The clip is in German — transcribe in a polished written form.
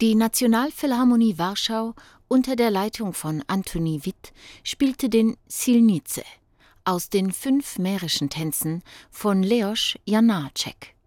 Die Nationalphilharmonie Warschau unter der Leitung von Antoni Witt spielte den Silnice aus den 5 mährischen Tänzen von Leos Janáček.